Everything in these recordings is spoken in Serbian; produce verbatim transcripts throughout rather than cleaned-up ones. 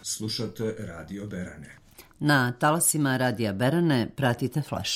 Slušate Radio Berane. Na talasima Radija Berane pratite Flash.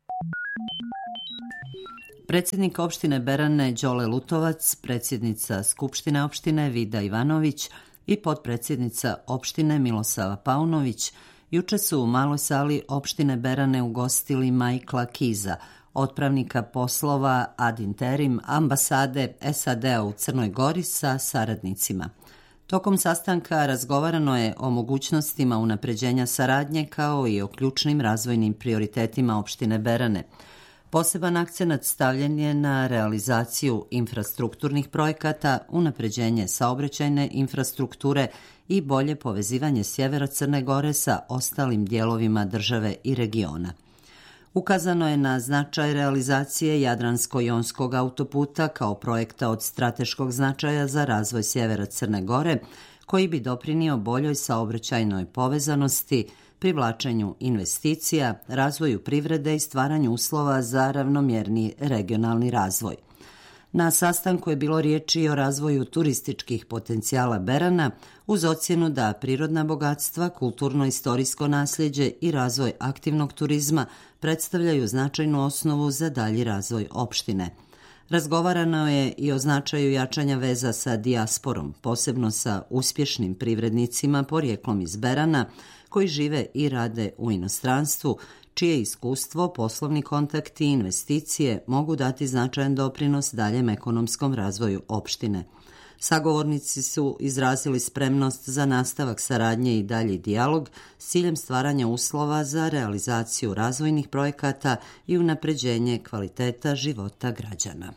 Predsjednik opštine Berane Đole Lutovac, predsjednica Skupštine opštine Vida Ivanović i potpredsjednica opštine Milosava Paunović juče su u maloj sali opštine Berane ugostili Michaela Keesa, otpravnika poslova ad interim ambasade S A D-a u Crnoj Gori sa saradnicima. Tokom sastanka razgovarano je o mogućnostima unapređenja saradnje kao i o ključnim razvojnim prioritetima opštine Berane. Poseban akcenat stavljen je na realizaciju infrastrukturnih projekata, unapređenje saobraćajne infrastrukture i bolje povezivanje sjevera Crne Gore sa ostalim dijelovima države i regiona. Ukazano je na značaj realizacije Jadransko-jonskog autoputa kao projekta od strateškog značaja za razvoj sjevera Crne Gore, koji bi doprinio boljoj saobraćajnoj povezanosti, privlačenju investicija, razvoju privrede i stvaranju uslova za ravnomjerni regionalni razvoj. Na sastanku je bilo riječi i o razvoju turističkih potencijala Berana uz ocjenu da prirodna bogatstva, kulturno-istorijsko nasljeđe i razvoj aktivnog turizma predstavljaju značajnu osnovu za dalji razvoj opštine. Razgovarano je i o značaju jačanja veza sa dijasporom, posebno sa uspješnim privrednicima porijeklom iz Berana koji žive i rade u inostranstvu, čije iskustvo, poslovni kontakti i investicije mogu dati značajan doprinos daljem ekonomskom razvoju opštine. Sagovornici su izrazili spremnost za nastavak saradnje i dalji dijalog s ciljem stvaranja uslova za realizaciju razvojnih projekata i unapređenje kvaliteta života građana.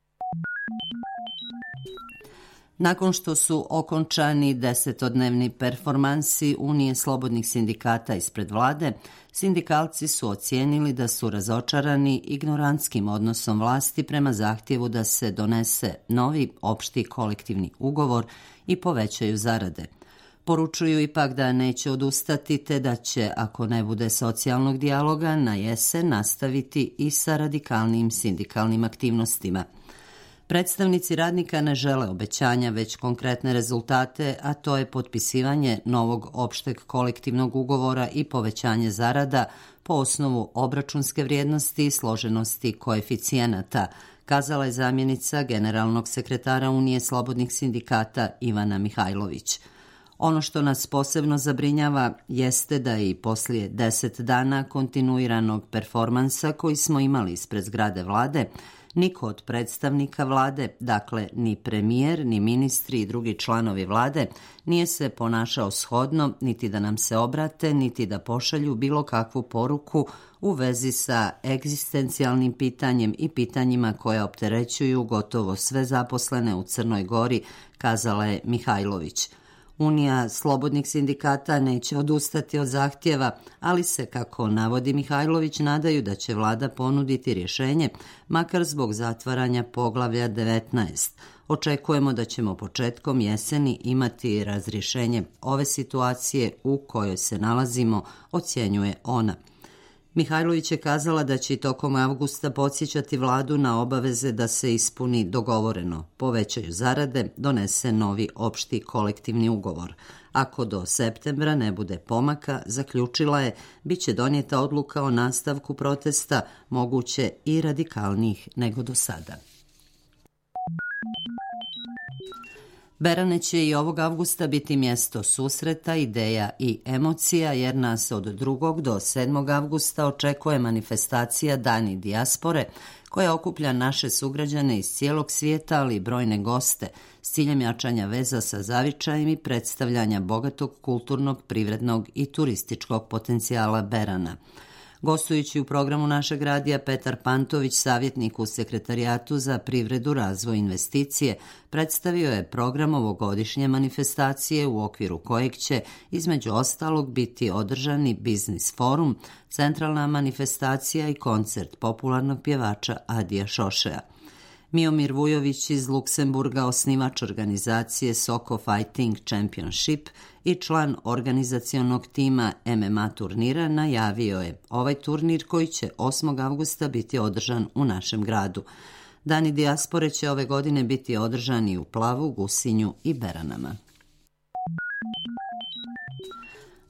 Nakon što su okončani desetodnevni performansi Unije slobodnih sindikata ispred vlade, sindikalci su ocijenili da su razočarani ignorantskim odnosom vlasti prema zahtjevu da se donese novi opšti kolektivni ugovor i povećaju zarade. Poručuju ipak da neće odustati te da će, ako ne bude socijalnog dijaloga, na jesen nastaviti i sa radikalnim sindikalnim aktivnostima. Predstavnici radnika ne žele obećanja, već konkretne rezultate, a to je potpisivanje novog opšteg kolektivnog ugovora i povećanje zarada po osnovu obračunske vrijednosti i složenosti koeficijenata, kazala je zamjenica generalnog sekretara Unije slobodnih sindikata Ivana Mihajlović. Ono što nas posebno zabrinjava jeste da i poslije deset dana kontinuiranog performansa koji smo imali ispred zgrade vlade, niko od predstavnika vlade, dakle ni premijer, ni ministri i drugi članovi vlade, nije se ponašao shodno niti da nam se obrate, niti da pošalju bilo kakvu poruku u vezi sa egzistencijalnim pitanjem i pitanjima koje opterećuju gotovo sve zaposlene u Crnoj Gori, kazala je Mihajlović. Unija slobodnih sindikata neće odustati od zahtjeva, ali se, kako navodi Mihajlović, nadaju da će vlada ponuditi rješenje, makar zbog zatvaranja poglavlja devetnaest. Očekujemo da ćemo početkom jeseni imati razrješenje ove situacije u kojoj se nalazimo, ocjenjuje ona. Mihajlović je kazala da će i tokom avgusta podsjećati vladu na obaveze da se ispuni dogovoreno, povećaju zarade, donese novi opšti kolektivni ugovor. Ako do septembra ne bude pomaka, zaključila je, bit će donijeta odluka o nastavku protesta, moguće i radikalnijih nego do sada. Berane će i ovog avgusta biti mjesto susreta, ideja i emocija, jer nas od drugog do sedmog avgusta očekuje manifestacija Dani dijaspore, koja okuplja naše sugrađane iz cijelog svijeta, ali i brojne goste, s ciljem jačanja veza sa zavičajem i predstavljanja bogatog kulturnog, privrednog i turističkog potencijala Berana. Gostujući u programu našeg radija, Petar Pantović, savjetnik u Sekretarijatu za privredu, razvoj i investicije, predstavio je program ovogodišnje manifestacije u okviru kojeg će, između ostalog, biti održani biznis forum, centralna manifestacija i koncert popularnog pjevača Adija Šošea. Miomir Vujović iz Luksemburga, osnivač organizacije Soko Fighting Championship i član organizacionog tima M M A turnira, najavio je ovaj turnir koji će osmog avgusta biti održan u našem gradu. Dani dijaspore će ove godine biti održani u Plavu, Gusinju i Beranama.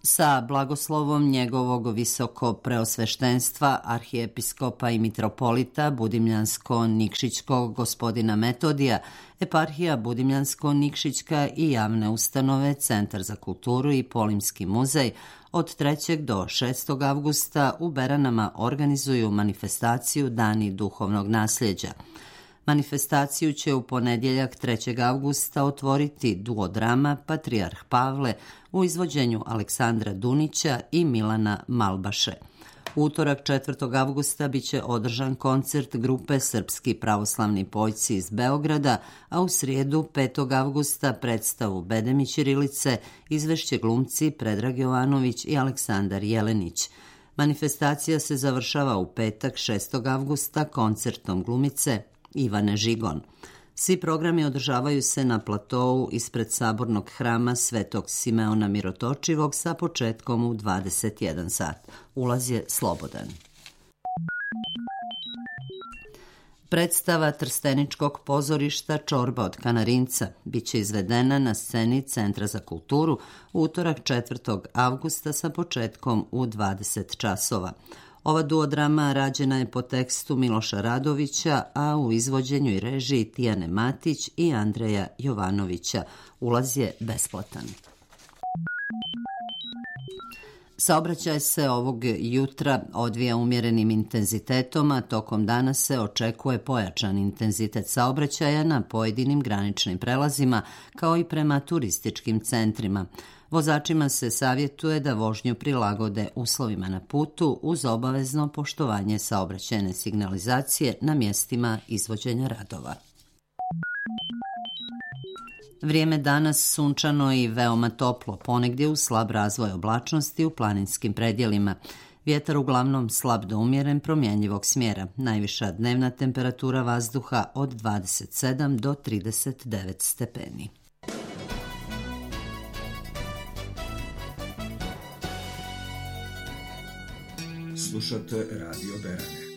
Sa blagoslovom njegovog visoko preosveštenstva, arhijepiskopa i mitropolita Budimljansko-Nikšićkog gospodina Metodija, eparhija Budimljansko-Nikšićka i javne ustanove, Centar za kulturu i Polimski muzej od trećeg do šestog avgusta u Beranama organizuju manifestaciju Dani duhovnog nasljeđa. Manifestaciju će u ponedjeljak trećeg avgusta otvoriti duodrama Patrijarh Pavle u izvođenju Aleksandra Dunića i Milana Malbaše. U utorak četvrtog avgusta biće održan koncert grupe Srpski pravoslavni pojci iz Beograda, a u srijedu petog avgusta predstavu Bedem i ćirilice izvešće glumci Predrag Jovanović i Aleksandar Jelenić. Manifestacija se završava u petak šestog avgusta koncertom glumice Ivane Žigon. Svi programi održavaju se na platou ispred sabornog hrama Svetog Simeona Mirotočivog sa početkom u dvadeset jedan sat. Ulaz je slobodan. Predstava Trsteničkog pozorišta Čorba od Kanarinca biće izvedena na sceni Centra za kulturu u utorak četvrtog avgusta sa početkom u dvadeset časova. Ova duodrama rađena je po tekstu Miloša Radovića, a u izvođenju i režiji Tijane Matić i Andreja Jovanovića. Ulaz je besplatan. Saobraćaj se ovog jutra odvija umjerenim intenzitetom, a tokom dana se očekuje pojačan intenzitet saobraćaja na pojedinim graničnim prelazima, kao i prema turističkim centrima. Vozačima se savjetuje da vožnju prilagode uslovima na putu uz obavezno poštovanje saobraćajne signalizacije na mjestima izvođenja radova. Vrijeme danas sunčano i veoma toplo, ponegdje uz slab razvoj oblačnosti u planinskim predjelima. Vjetar uglavnom slab do umjeren, promjenjivog smjera. Najviša dnevna temperatura vazduha od dvadeset sedam do trideset devet stepeni. Slušate Radio Berane.